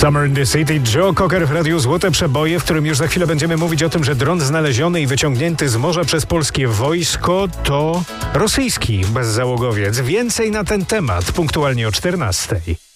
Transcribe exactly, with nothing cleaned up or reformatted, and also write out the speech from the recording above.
Summer in the City, Joe Cocker w Radiu Złote Przeboje, w którym już za chwilę będziemy mówić o tym, że dron znaleziony i wyciągnięty z morza przez polskie wojsko to rosyjski bezzałogowiec. Więcej na ten temat punktualnie o czternastej.